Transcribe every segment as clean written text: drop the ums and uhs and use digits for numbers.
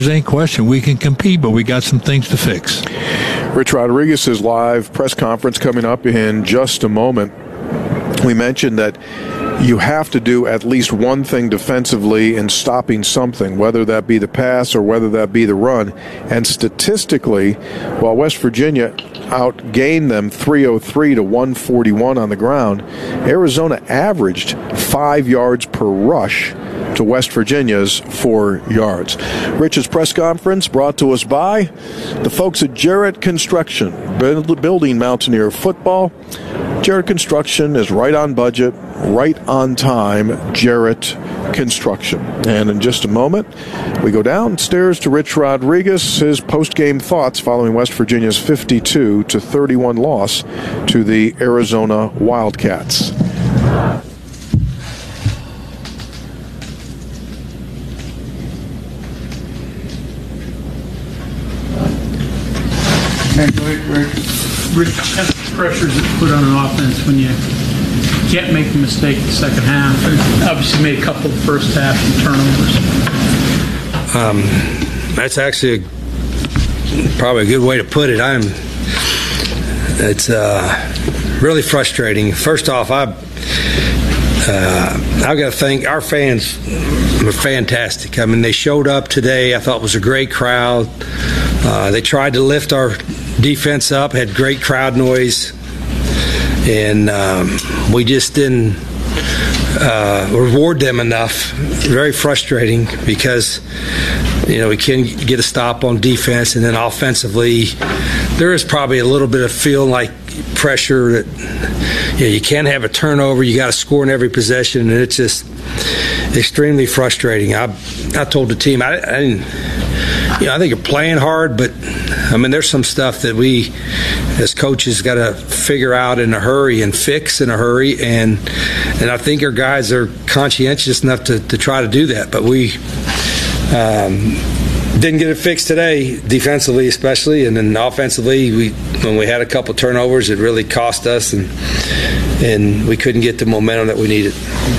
There's any question we can compete, but we got some things to fix. Rich Rodriguez's live press conference coming up in just a moment. We mentioned that you have to do at least one thing defensively in stopping something, whether that be the pass or whether that be the run. And statistically, while West Virginia outgained them 303 to 141 on the ground, Arizona averaged 5 yards per rush to West Virginia's 4 yards. Rich's press conference brought to us by the folks at Jarrett Construction, building Mountaineer football. Jarrett Construction is right on budget, right on time. Jarrett Construction. And in just a moment, we go downstairs to Rich Rodriguez, his post-game thoughts following West Virginia's 52-31 loss to the Arizona Wildcats. Rich, kind of pressures that put on an offense when you can't make the mistake in the second half. And obviously made a couple of first half turnovers. That's actually probably a good way to put it. It's really frustrating. First off, I've got to thank our fans. Were fantastic. I mean, they showed up today. I thought it was a great crowd. They tried to lift our defense up, had great crowd noise, and we just didn't reward them enough. Very frustrating because, we can get a stop on defense, and then offensively, there is probably a little bit of feeling like pressure that you can't have a turnover. You got to score in every possession, and it's just extremely frustrating. I told the team I think you're playing hard, but there's some stuff that we as coaches got to figure out in a hurry and fix in a hurry, and I think our guys are conscientious enough to try to do that, but we didn't get it fixed today, defensively especially, and then offensively, when we had a couple turnovers, it really cost us, and we couldn't get the momentum that we needed.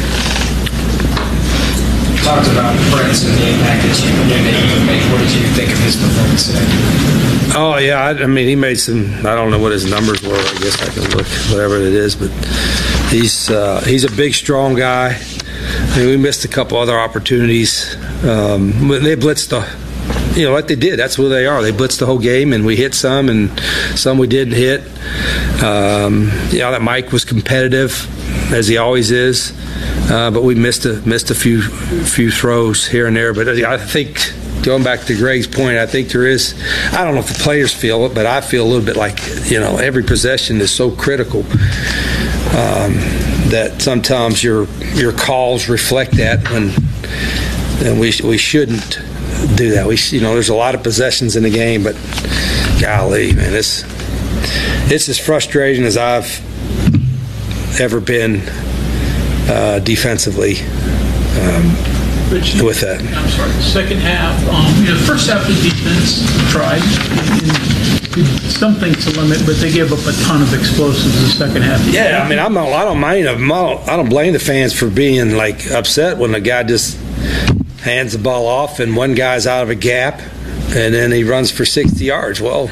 Talked about Prince and the impact that you made. What did you think of his performance today? Oh, yeah. He made some, I don't know what his numbers were. I guess I can look, whatever it is. But he's a big, strong guy. We missed a couple other opportunities. They blitzed like they did. That's who they are. They blitzed the whole game, and we hit some, and some we didn't hit. That Mike was competitive, as he always is. But we missed a few throws here and there. But I think, going back to Greg's point, I think there is, I don't know if the players feel it, but I feel a little bit like, every possession is so critical that sometimes your calls reflect that and we shouldn't do that. There's a lot of possessions in the game, but golly, man, it's as frustrating as I've ever been defensively with that. I'm sorry. Second half, the first half the defense tried and some things to limit, but they gave up a ton of explosives in the second half. Yeah, I don't mind them. I don't blame the fans for being upset when the guy just hands the ball off and one guy's out of a gap and then he runs for 60 yards. Well,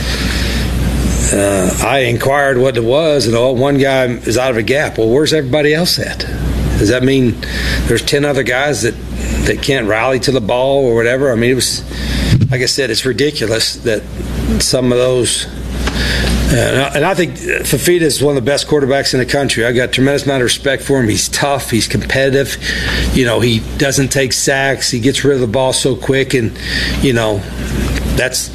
I inquired what it was, and one guy is out of a gap. Well, where's everybody else at? Does that mean there's 10 other guys that can't rally to the ball or whatever? It was, like I said, it's ridiculous that some of those. And I think Fifita is one of the best quarterbacks in the country. I got a tremendous amount of respect for him. He's tough. He's competitive. He doesn't take sacks. He gets rid of the ball so quick, and that's.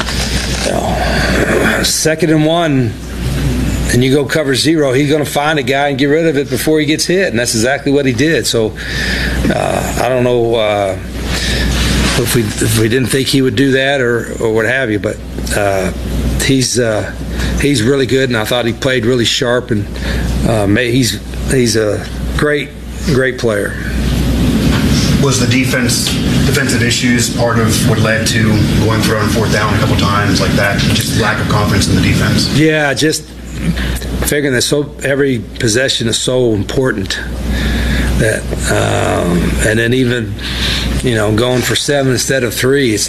Second and 1, and you go cover 0, he's going to find a guy and get rid of it before he gets hit, and that's exactly what he did. So I don't know if we didn't think he would do that or what have you, but he's really good, and I thought he played really sharp, and he's a great player. Was the defensive issues part of what led to going for it on fourth down a couple times like that? Just lack of confidence in the defense? Yeah, just figuring that every possession is so important that, and then even going for 7 instead of 3. It's